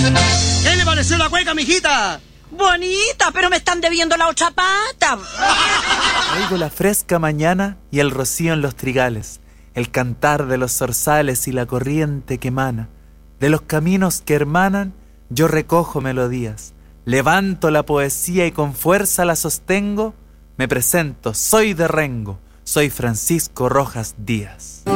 ¿Qué le pareció la cueca, mijita? Bonita, pero me están debiendo la otra pata. Oigo la fresca mañana y el rocío en los trigales, el cantar de los zorzales y la corriente que emana. De los caminos que hermanan, yo recojo melodías. Levanto la poesía y con fuerza la sostengo. Me presento, soy de Rengo, soy Francisco Rojas Díaz.